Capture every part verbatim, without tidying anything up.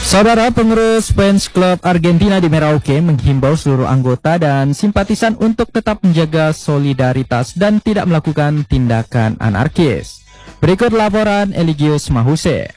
Saudara pengurus fans klub Argentina di Merauke menghimbau seluruh anggota dan simpatisan untuk tetap menjaga solidaritas dan tidak melakukan tindakan anarkis. Berikut laporan Eligius Mahuse.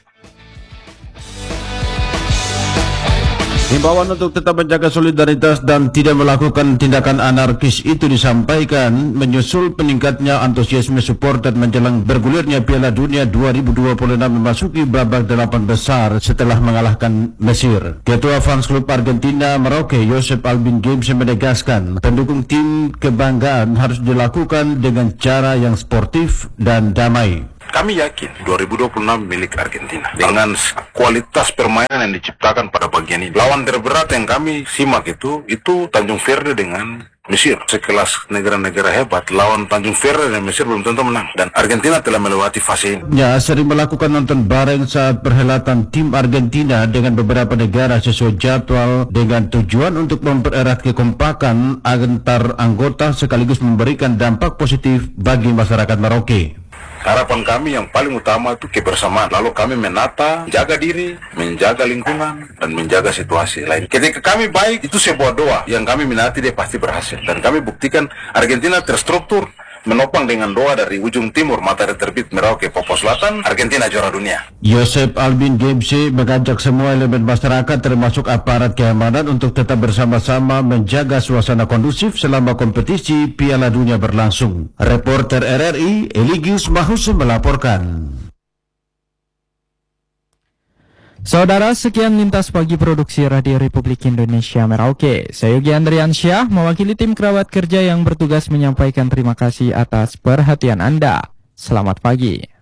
Himbauan untuk tetap menjaga solidaritas dan tidak melakukan tindakan anarkis itu disampaikan menyusul peningkatnya antusiasme supporter menjelang bergulirnya Piala Dunia dua ribu dua puluh enam memasuki babak delapan besar setelah mengalahkan Mesir. Ketua fans klub Argentina Merauke, Josep Albin Games, menegaskan pendukung tim kebanggaan harus dilakukan dengan cara yang sportif dan damai. Kami yakin dua ribu dua puluh enam milik Argentina dengan kualitas permainan yang diciptakan pada bagian ini. Lawan terberat yang kami simak itu itu Tanjung Verde dengan Mesir. Sekelas negara-negara hebat, lawan Tanjung Verde dan Mesir belum tentu menang. Dan Argentina telah melewati fase ini. Ya, sering melakukan nonton bareng saat perhelatan tim Argentina dengan beberapa negara sesuai jadwal dengan tujuan untuk mempererat kekompakan antar anggota sekaligus memberikan dampak positif bagi masyarakat Merauke. Harapan kami yang paling utama itu kebersamaan. Lalu kami menata, menjaga diri, menjaga lingkungan, dan menjaga situasi lain. Ketika kami baik, itu sebuah doa yang kami minati dia pasti berhasil. Dan kami buktikan Argentina terstruktur, menopang dengan doa dari ujung timur matahari terbit Merauke, Papua Selatan, Argentina juara dunia. Josep Albin Games mengajak semua elemen masyarakat termasuk aparat keamanan untuk tetap bersama-sama menjaga suasana kondusif selama kompetisi Piala Dunia berlangsung. Reporter R R I Eligius Mahuse melaporkan. Saudara, sekian lintas pagi produksi Radio Republik Indonesia Merauke. Saya Yogi Andriansyah mewakili tim kerabat kerja yang bertugas menyampaikan terima kasih atas perhatian Anda. Selamat pagi.